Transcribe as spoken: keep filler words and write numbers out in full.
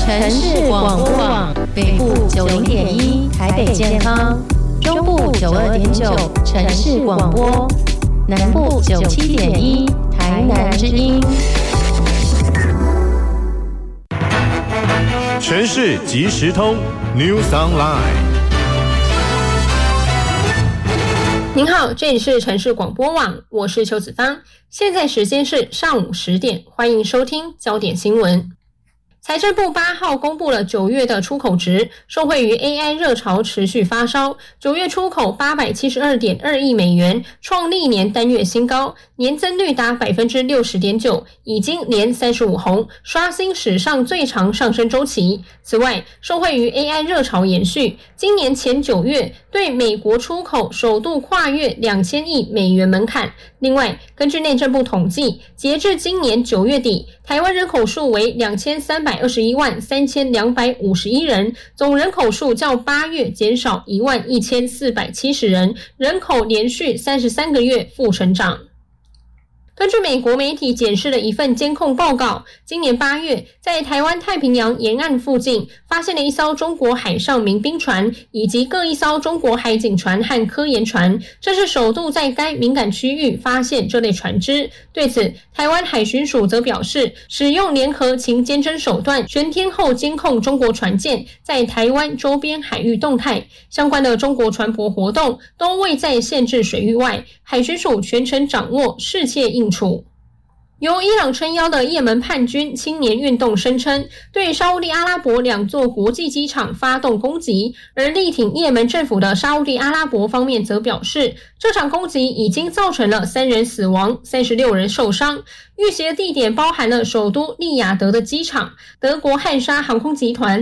城市广播网北部九零点一台北健康，中部九二点九城市广播，南部九七点一台南之音。 城市即时通 News Online。 您好，这里是城市广播网，我是邱子芳，现在时间是上午十点，欢迎收听焦点新闻。财政部八号公布了九月的出口值，受惠于 A I 热潮持续发烧，九月出口 八百七十二点二亿美元，创历年单月新高，年增率达 百分之六十点九， 已经连三十五红，刷新史上最长上升周期。此外，受惠于 A I 热潮延续，今年前九月对美国出口首度跨越两千亿美元门槛。另外，根据内政部统计，截至今年九月底，台湾人口数为两千三百二十一万三千两百五十一人，总人口数较八月减少一万一千四百七十人，人口连续三十三个月负成长。根据美国媒体检视的一份监控报告，今年八月，在台湾太平洋沿岸附近发现了一艘中国海上民兵船，以及各一艘中国海警船和科研船，这是首度在该敏感区域发现这类船只。对此，台湾海巡署则表示，使用联合勤监侦手段，全天候监控中国船舰在台湾周边海域动态，相关的中国船舶活动都未在限制水域外，海巡署全程掌握，适切应处。由伊朗撑腰的也门叛军青年运动声称对沙烏地阿拉伯两座国际机场发动攻击，而力挺也门政府的沙烏地阿拉伯方面则表示，这场攻击已经造成了三人死亡，三十六人受伤。遇袭的地点包含了首都利雅得的机场、德国汉莎航空集团